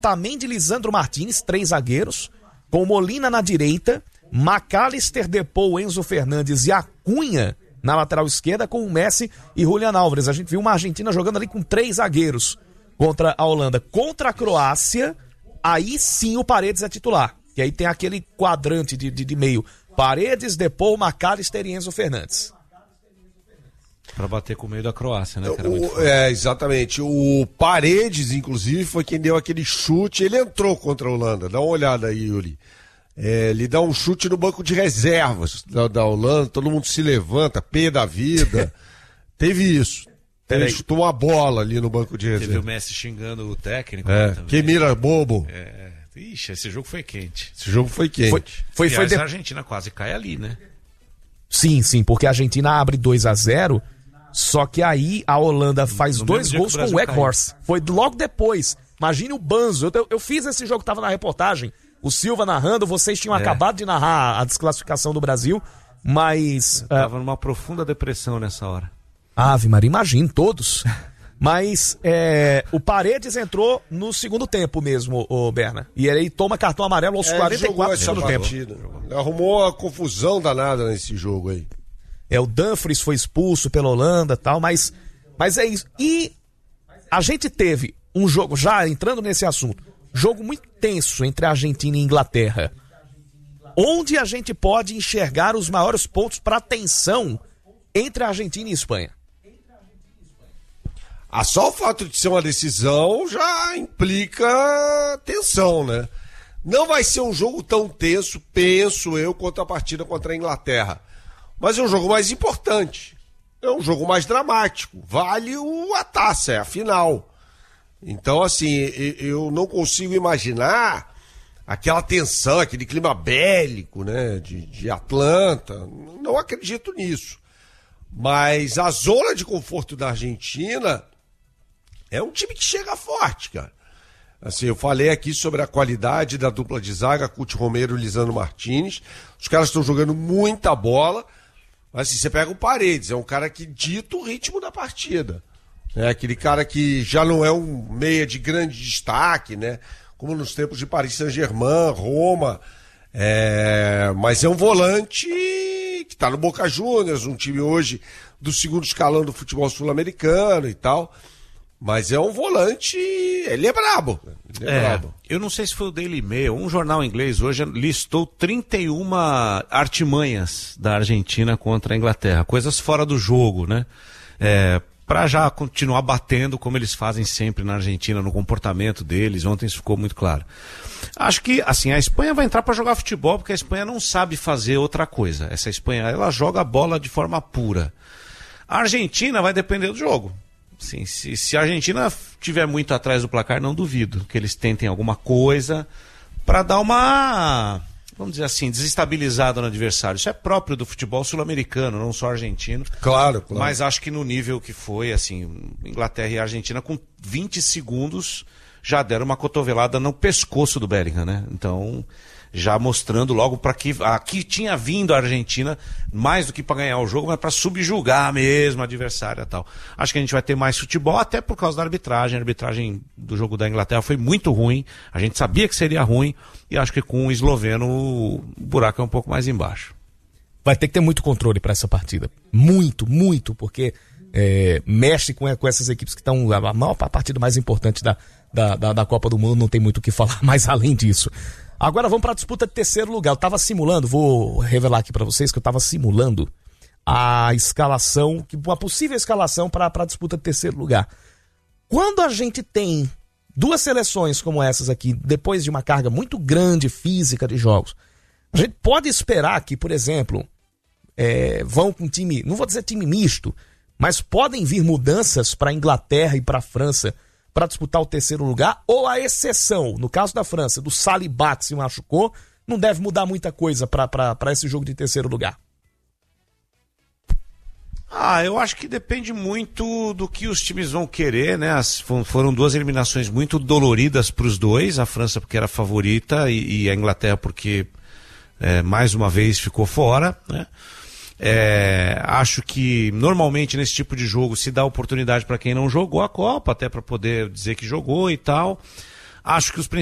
Otamendi, Lisandro Martins, 3 zagueiros, com Molina na direita, McAllister, Depou, Enzo Fernandes e Acunha na lateral esquerda, com o Messi e Julián Álvares. A gente viu uma Argentina jogando ali com 3 zagueiros contra a Holanda. Contra a Croácia, aí sim o Paredes é titular. E aí tem aquele quadrante de meio. Paredes, Depou, McAllister e Enzo Fernandes. Pra bater com o meio da Croácia, né? Exatamente. O Paredes, inclusive, foi quem deu aquele chute. Ele entrou contra a Holanda. Dá uma olhada aí, Yuri. Ele dá um chute no banco de reservas da Holanda. Todo mundo se levanta, pé da vida. Teve isso. Ele chutou uma bola ali no banco de reserva. Teve o Messi xingando o técnico. Que mira bobo. Ixi, esse jogo foi quente. Foi a Argentina quase cai ali, né? Sim, porque a Argentina abre 2-0, só que aí a Holanda faz 2 gols com o Weghorst. Foi logo depois. Imagine o Banzo. Eu fiz esse jogo, tava na reportagem, o Silva narrando, vocês tinham acabado de narrar a desclassificação do Brasil, mas... Eu tava numa profunda depressão nessa hora. Ave Maria, imagine, todos. Mas o Paredes entrou no segundo tempo mesmo, o Berna. E ele toma cartão amarelo aos 44 do segundo tempo. Ele arrumou uma confusão danada nesse jogo aí. O Dumfries foi expulso pela Holanda e tal, mas é isso. E a gente teve um jogo, já entrando nesse assunto, jogo muito tenso entre a Argentina e a Inglaterra. Onde a gente pode enxergar os maiores pontos para tensão entre a Argentina e a Espanha? Só o fato de ser uma decisão já implica tensão, né? Não vai ser um jogo tão tenso, penso eu, quanto a partida contra a Inglaterra. Mas é um jogo mais importante. É um jogo mais dramático. Vale a taça, é a final. Então, assim, eu não consigo imaginar aquela tensão, aquele clima bélico, né? De Atlanta. Não acredito nisso. Mas a zona de conforto da Argentina... é um time que chega forte, cara. Assim, eu falei aqui sobre a qualidade da dupla de zaga, Cuti Romero e Lisandro Martins. Os caras estão jogando muita bola. Mas assim, você pega o Paredes, é um cara que dita o ritmo da partida. É aquele cara que já não é um meia de grande destaque, né? Como nos tempos de Paris Saint-Germain, Roma. Mas é um volante que tá no Boca Juniors, um time hoje do segundo escalão do futebol sul-americano e tal. Mas é um volante, ele é brabo. Eu não sei se foi o Daily Mail, um jornal inglês hoje listou 31 artimanhas da Argentina contra a Inglaterra, coisas fora do jogo, né? Para já continuar batendo como eles fazem sempre na Argentina, no comportamento deles, ontem isso ficou muito claro. Acho que, assim, a Espanha vai entrar para jogar futebol, porque a Espanha não sabe fazer outra coisa. Essa Espanha, ela joga a bola de forma pura. A Argentina vai depender do jogo. Sim, se a Argentina estiver muito atrás do placar, não duvido que eles tentem alguma coisa para dar uma, vamos dizer assim, desestabilizada no adversário. Isso é próprio do futebol sul-americano, não só argentino. Claro. Mas acho que no nível que foi, assim, Inglaterra e Argentina, com 20 segundos, já deram uma cotovelada no pescoço do Bellingham, né? Então, já mostrando logo para que aqui tinha vindo a Argentina mais do que para ganhar o jogo, mas para subjugar mesmo a adversária e tal. Acho que a gente vai ter mais futebol, até por causa da arbitragem. A arbitragem do jogo da Inglaterra foi muito ruim, a gente sabia que seria ruim, e acho que com o esloveno o buraco é um pouco mais embaixo. Vai ter que ter muito controle para essa partida. Muito, porque mexe com essas equipes que estão... A maior partida mais importante da Copa do Mundo, não tem muito o que falar mais além disso. Agora vamos para a disputa de terceiro lugar. Eu estava simulando, vou revelar aqui para vocês que eu estava simulando a escalação, uma possível escalação para a disputa de terceiro lugar. Quando a gente tem duas seleções como essas aqui, depois de uma carga muito grande física de jogos, a gente pode esperar que, por exemplo, vão com time, não vou dizer time misto, mas podem vir mudanças para a Inglaterra e para a França para disputar o terceiro lugar, ou a exceção, no caso da França, do Saliba que se machucou, não deve mudar muita coisa para esse jogo de terceiro lugar? Eu acho que depende muito do que os times vão querer, né? Foram duas eliminações muito doloridas para os dois, a França porque era favorita e a Inglaterra porque mais uma vez ficou fora, né? Acho que normalmente nesse tipo de jogo se dá oportunidade para quem não jogou a Copa, até para poder dizer que jogou e tal. Acho que os